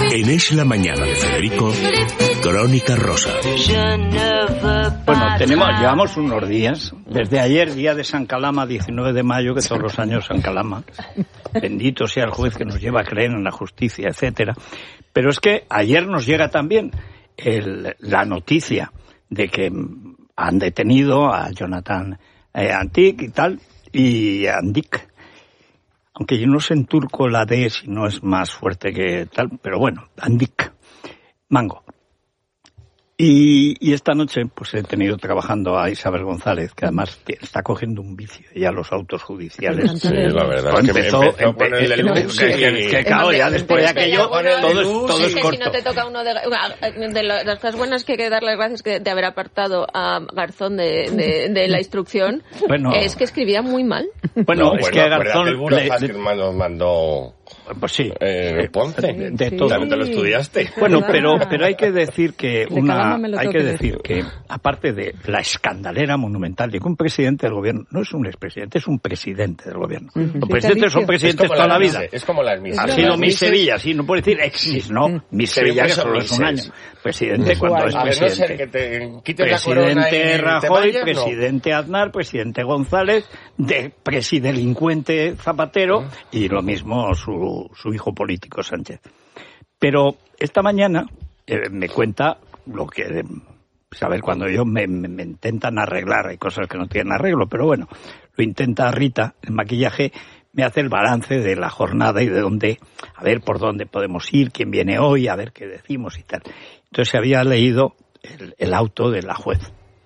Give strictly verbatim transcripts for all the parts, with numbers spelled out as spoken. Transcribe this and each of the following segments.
En Es la Mañana de Federico, Crónica Rosa. Bueno, tenemos, llevamos unos días, desde ayer, día de San Calama, diecinueve de mayo, que todos los años San Calama, bendito sea el juez que nos lleva a creer en la justicia, etcétera. Pero es que ayer nos llega también el, la noticia de que han detenido a Jonathan eh, Antic y tal, y Andic. Aunque yo no sé en turco la D si no es más fuerte que tal, pero bueno, Andic, Mango. Y, y esta noche pues he tenido trabajando a Isabel González, que además está cogiendo un vicio ya los autos judiciales. Sí, la verdad pues es que empezó, empezó a ponerle empe, luz. que, que, que claro, ya después de aquello todo es, todo es que corto. Si no te toca uno de, de las cosas buenas que hay que dar las gracias que de haber apartado a Garzón de, de, de la instrucción, bueno, es que escribía muy mal. Bueno, no, es bueno, que Garzón el Burofax que nos mandó. Pues sí, eh, Ponce, de, de todo. También te lo estudiaste. Bueno, pero pero hay que decir que una hay que decir que aparte de la escandalera monumental de que un presidente del gobierno no es un expresidente, es un presidente del gobierno. Uh-huh. Los presidentes son presidentes toda la vida. Es como las misas. Ha sido Miss Sevilla, sí, no puede decir ex, no, Miss Sevilla que solo es un año. Presidente cuando es presidente. Presidente Rajoy, presidente Aznar, presidente González, de presidelincuente Zapatero y lo mismo su su hijo político Sánchez. Pero esta mañana eh, me cuenta lo que, eh, saber, cuando yo me, me, me intentan arreglar, hay cosas que no tienen arreglo, pero bueno, lo intenta Rita, el maquillaje, me hace el balance de la jornada y de dónde, a ver por dónde podemos ir, quién viene hoy, a ver qué decimos y tal. Entonces había leído el, el auto de la juez.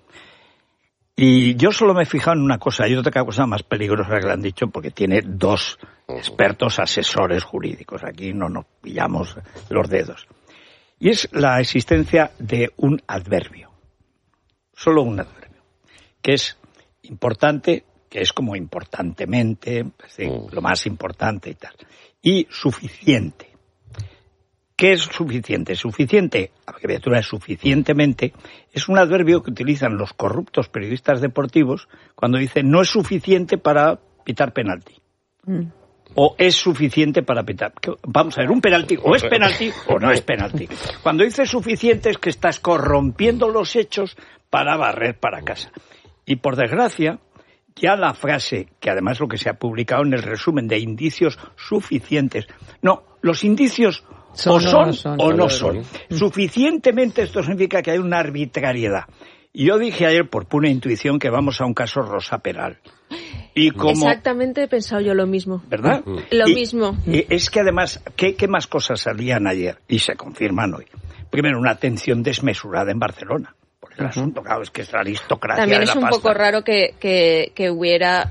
Y yo solo me he fijado en una cosa, hay otra cosa más peligrosa que le han dicho, porque tiene dos expertos asesores jurídicos. Aquí no nos pillamos los dedos. Y es la existencia de un adverbio. Solo un adverbio. Que es importante, que es como importantemente, es decir, lo más importante y tal. Y suficiente. ¿Qué es suficiente? Suficiente, abreviatura es suficientemente, es un adverbio que utilizan los corruptos periodistas deportivos cuando dicen no es suficiente para pitar penalti. Mm. O es suficiente para pitar. Vamos a ver, un penalti o es penalti o no es penalti. Cuando dices suficiente es que estás corrompiendo los hechos para barrer para casa. Y por desgracia, ya la frase, que además es lo que se ha publicado en el resumen de indicios suficientes, no, los indicios Son, o son, no son o no son. Suficientemente, esto significa que hay una arbitrariedad. Y yo dije ayer, por pura intuición, que vamos a un caso Rosa Peral. Y como, exactamente he pensado yo lo mismo. ¿Verdad? Lo y, mismo. Y es que además, ¿qué, ¿qué más cosas salían ayer? Y se confirman hoy. Primero, una atención desmesurada en Barcelona. Por el uh-huh. asunto, claro, es que es la aristocracia También de la es un pasta. poco raro que, que, que hubiera...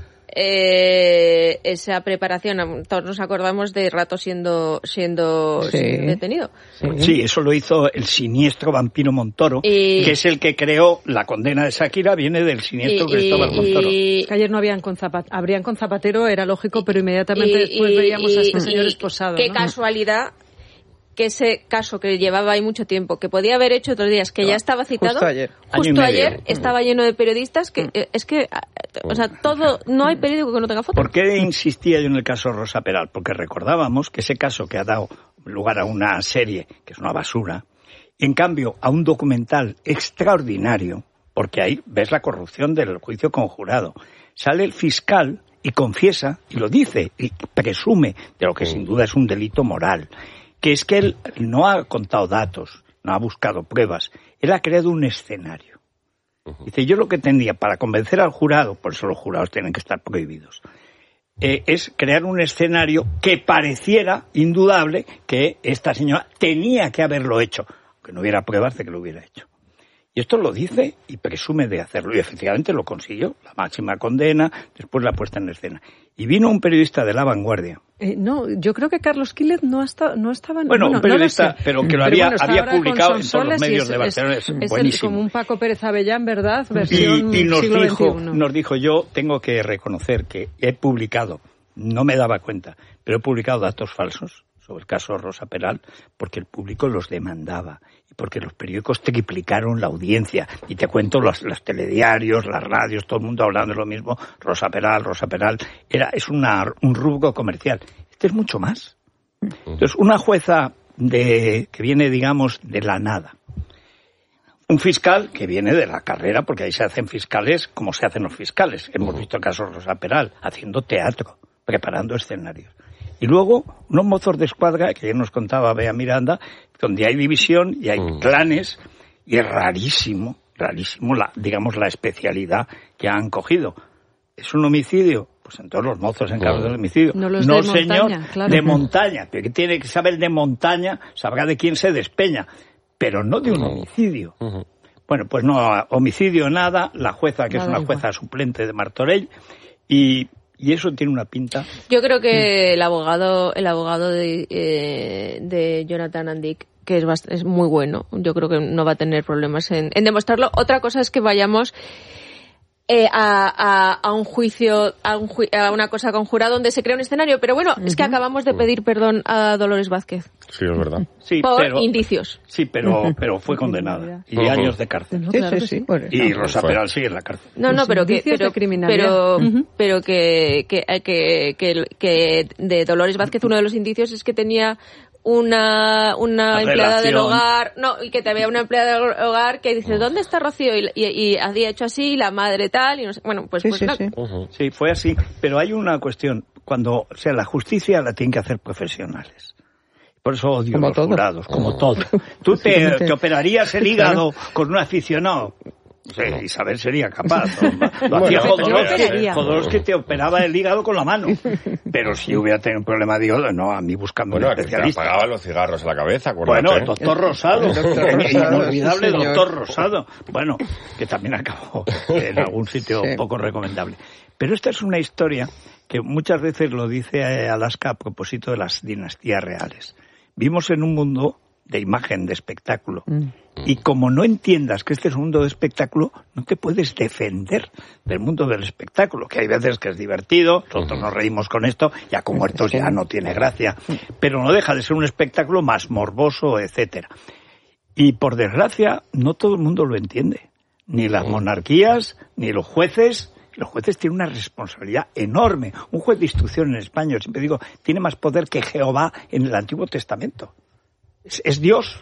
Eh, esa preparación, todos nos acordamos de Rato siendo siendo sí. detenido. Sí. sí, eso lo hizo el siniestro Vampiro Montoro, y... que es el que creó la condena de Shakira, viene del siniestro y, Cristóbal y, Montoro. Y... Ayer no habían con Zapatero, habrían con Zapatero, era lógico, pero inmediatamente y, después veíamos y, a este señor esposado. Qué ¿no? casualidad que ese caso que llevaba ahí mucho tiempo, que podía haber hecho otros días, que no, ya estaba citado, justo ayer, justo ayer estaba lleno de periodistas, que eh, es que, o sea, todo, no hay periódico que no tenga foto. ¿Por qué insistía yo en el caso Rosa Peral? Porque recordábamos que ese caso que ha dado lugar a una serie, que es una basura, y en cambio a un documental extraordinario, porque ahí ves la corrupción del juicio conjurado, sale el fiscal y confiesa, y lo dice, y presume de lo que sin duda es un delito moral, que es que él no ha contado datos, no ha buscado pruebas, él ha creado un escenario. Dice, yo lo que tendría para convencer al jurado, por eso los jurados tienen que estar prohibidos, eh, es crear un escenario que pareciera indudable que esta señora tenía que haberlo hecho, aunque no hubiera pruebas de que lo hubiera hecho. Y esto lo dice y presume de hacerlo. Y efectivamente lo consiguió. La máxima condena, después la puesta en escena. Y vino un periodista de La Vanguardia. Eh, no, yo creo que Carlos Quílez no, está, no estaba... Bueno, bueno un periodista, no pero que lo pero había, bueno, había publicado en todos los medios es, de Barcelona. Es, es, es buenísimo. El, como un Paco Pérez Avellán, ¿verdad? Versión y, y nos siglo dijo, veintiuno. Nos dijo, yo tengo que reconocer que he publicado, no me daba cuenta, pero he publicado datos falsos sobre el caso Rosa Peral, porque el público los demandaba y porque los periódicos triplicaron la audiencia. Y te cuento los, los telediarios, las radios, todo el mundo hablando de lo mismo. Rosa Peral, Rosa Peral, era, es una, un rubro comercial. Este es mucho más. Entonces, una jueza de que viene, digamos, de la nada. Un fiscal que viene de la carrera, porque ahí se hacen fiscales como se hacen los fiscales. Hemos visto el caso de Rosa Peral, haciendo teatro, preparando escenarios. Y luego, unos mozos de escuadra, que ya nos contaba Bea Miranda, donde hay división y hay mm. clanes, y es rarísimo, rarísimo, la, digamos, la especialidad que han cogido. ¿Es un homicidio? Pues entonces los mozos se encargan del homicidio. No, los no de señor, montaña, claro. de montaña. Que tiene que saber de montaña, sabrá de quién se despeña, pero no de un homicidio. Uh-huh. Bueno, pues no, homicidio nada, la jueza, que nada es una igual. Jueza suplente de Martorell, y, y eso tiene una pinta. Yo creo que el abogado, el abogado de, eh, de Jonathan Andic, que es, bast- es muy bueno, yo creo que no va a tener problemas en, en demostrarlo. Otra cosa es que vayamos Eh, a, a, a un juicio, a, un ju- a una cosa conjurada donde se crea un escenario. Pero bueno, uh-huh. es que acabamos de pedir perdón a Dolores Vázquez. Sí, es verdad. Sí, por pero, indicios. Sí, pero, pero fue condenada. Y uh-huh. años de cárcel. No, claro sí, sí, sí. Y Rosa Peral sigue en la cárcel. No, no, pero que, pero, pero, uh-huh. pero que, que, que, que, que de Dolores Vázquez uno de los indicios es que tenía una una empleada del hogar, no, y que te había una empleada del hogar que dice, ¿dónde está Rocío? Y, y, y había hecho así, la madre tal, y no sé, bueno, pues, sí, pues sí, no. sí. Uh-huh. Sí, fue así, pero hay una cuestión, cuando, o sea, la justicia la tienen que hacer profesionales. Por eso odio como los todo. jurados, como todo. Tú te, te operarías el hígado con un aficionado. Sí, Isabel sería capaz. Lo, lo hacía Jodorowsky, Jodorowsky te operaba el hígado con la mano. Pero si hubiera tenido un problema de hígado, no, a mí buscando bueno, un especialista. Bueno, apagaba los cigarros en la cabeza, acuérdate. Bueno, el doctor Rosado, el inolvidable sí, doctor Rosado. Bueno, que también acabó en algún sitio sí. poco recomendable. Pero esta es una historia que muchas veces lo dice Alaska a propósito de las dinastías reales. Vimos en un mundo de imagen, de espectáculo. Mm. Y como no entiendas que este es un mundo de espectáculo, no te puedes defender del mundo del espectáculo, que hay veces que es divertido, nosotros nos reímos con esto, ya con muertos ya no tiene gracia, pero no deja de ser un espectáculo más morboso, etcétera. Y por desgracia, no todo el mundo lo entiende. Ni las monarquías, ni los jueces. Los jueces tienen una responsabilidad enorme. Un juez de instrucción en España, siempre digo, tiene más poder que Jehová en el Antiguo Testamento. Es, es Dios.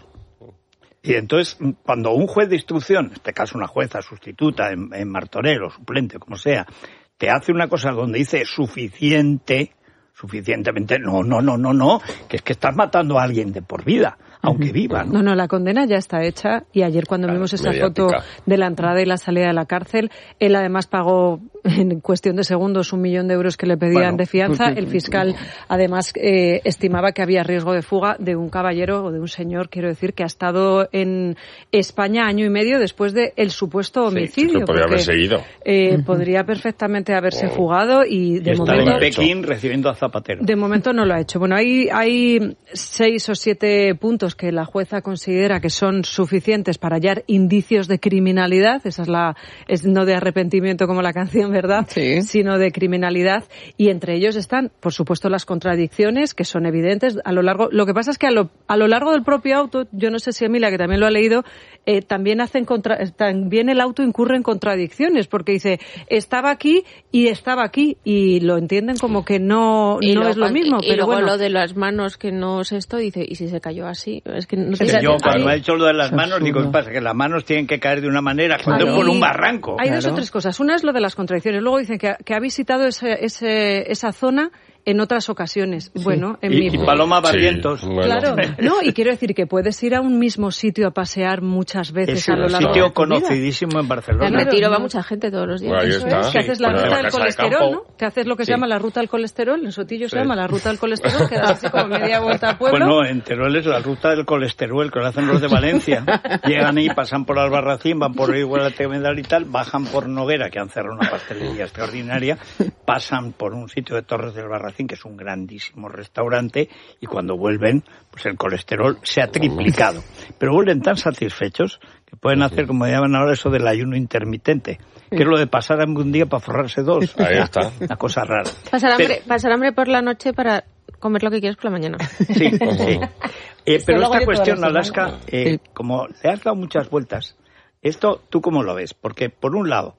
Y entonces, cuando un juez de instrucción, en este caso una jueza sustituta en, en Martorell o suplente, como sea, te hace una cosa donde dice suficiente, suficientemente, no, no, no, no, no, que es que estás matando a alguien de por vida, aunque viva, ¿no? No, no, la condena ya está hecha, y ayer cuando claro, vimos esa mediática. Foto de la entrada y la salida de la cárcel, él además pagó en cuestión de segundos un millón de euros que le pedían bueno. de fianza. El fiscal además eh, estimaba que había riesgo de fuga de un caballero o de un señor, quiero decir, que ha estado en España año y medio después de el supuesto homicidio. Sí, podría haber seguido. Eh, podría perfectamente haberse oh. fugado y de y momento en Pekín recibiendo a Zapatero. De momento no lo ha hecho. Bueno, hay hay seis o siete puntos que la jueza considera que son suficientes para hallar indicios de criminalidad. Esa es la es no de arrepentimiento como la canción, ¿verdad? Sí. Sino de criminalidad, y entre ellos están, por supuesto, las contradicciones que son evidentes a lo largo. Lo que pasa es que a lo a lo largo del propio auto, yo no sé si Emilia, que también lo ha leído, eh, también hacen contra, también el auto incurre en contradicciones, porque dice estaba aquí y estaba aquí, y lo entienden como que no no luego, es lo mismo. Y pero luego bueno. Lo de las manos, que no es esto, dice, y si se cayó así, es que no sí, tiene... yo cuando ha hecho lo de las manos digo, ¿qué pasa? Que las manos tienen que caer de una manera cuando claro. por un barranco. Hay claro. dos o tres cosas. Una es lo de las contradicciones. Luego dicen que ha, que ha visitado ese, ese, esa zona en otras ocasiones. Sí. Bueno, en y, mi... y Paloma Barrientos. Sí, bueno. Claro. No, y quiero decir que puedes ir a un mismo sitio a pasear muchas veces es a lo largo de tu vida. Es un sitio conocidísimo en Barcelona. En Retiro va mucha gente todos los días. Bueno, ahí Eso está. es. Que haces la Bueno, ruta la del colesterol, ¿no? Que haces lo que sí. se llama la ruta del colesterol. En Sotillo sí. se llama la ruta del colesterol, que das así como media vuelta al pueblo. Bueno, en Teruel es la ruta del colesterol, que lo hacen los de Valencia. Llegan ahí, pasan por Albarracín, van por igual a Temedal y tal, bajan por Noguera, que han cerrado una pastelería extraordinaria, pasan por un sitio de Torres del Albarracín, que es un grandísimo restaurante, y cuando vuelven, pues el colesterol se ha triplicado. Pero vuelven tan satisfechos que pueden hacer, como llaman ahora, eso del ayuno intermitente, que es lo de pasar hambre un día para forrarse dos. Ahí está. Una cosa rara. Pasar hambre, pero, pasar hambre por la noche para comer lo que quieres por la mañana. Sí, sí. Eh, pero esta cuestión, Alaska, eh, como le has dado muchas vueltas, esto, ¿tú cómo lo ves? Porque, por un lado,